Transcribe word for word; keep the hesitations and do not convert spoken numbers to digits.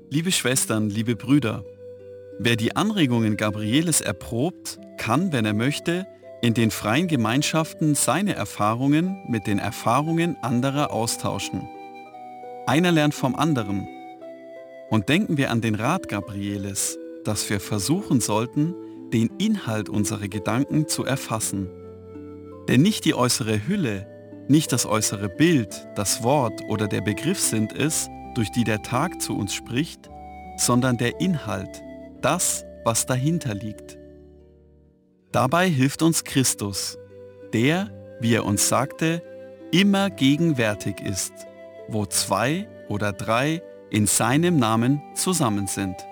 Liebe Schwestern, liebe Brüder, wer die Anregungen Gabrieles erprobt, kann, wenn er möchte, in den freien Gemeinschaften seine Erfahrungen mit den Erfahrungen anderer austauschen. Einer lernt vom anderen. Und denken wir an den Rat Gabrieles, dass wir versuchen sollten, den Inhalt unserer Gedanken zu erfassen. Denn nicht die äußere Hülle, nicht das äußere Bild, das Wort oder der Begriff sind es, durch die der Tag zu uns spricht, sondern der Inhalt, das, was dahinter liegt. Dabei hilft uns Christus, der, wie er uns sagte, immer gegenwärtig ist, wo zwei oder drei in seinem Namen zusammen sind.